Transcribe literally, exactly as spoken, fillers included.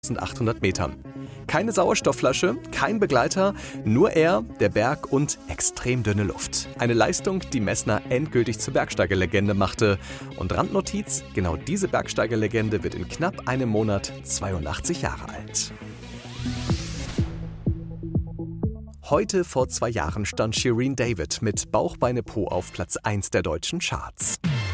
achthundert Metern. Keine Sauerstoffflasche, kein Begleiter, nur er, der Berg und extrem dünne Luft. Eine Leistung, die Messner endgültig zur Bergsteigerlegende machte. Und Randnotiz, genau diese Bergsteigerlegende wird in knapp einem Monat zweiundachtzig Jahre alt. Heute vor zwei Jahren stand Shirin David mit Bauch, Beine, Po auf Platz eins der deutschen Charts.